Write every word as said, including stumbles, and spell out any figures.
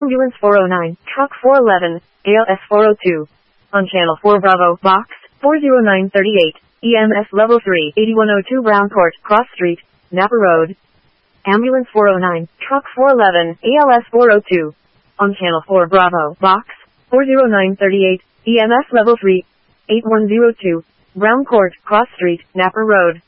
Ambulance four oh nine, Truck four eleven, A L S four oh two. On Channel four Bravo, Box four oh nine thirty-eight, E M S Level three, eighty-one oh two Brown Court, Cross Street, Napa Road. Ambulance four oh nine, Truck four eleven, A L S four oh two. On Channel four Bravo, Box four oh nine thirty-eight, E M S Level three, eighty-one oh two, Brown Court, Cross Street, Napa Road.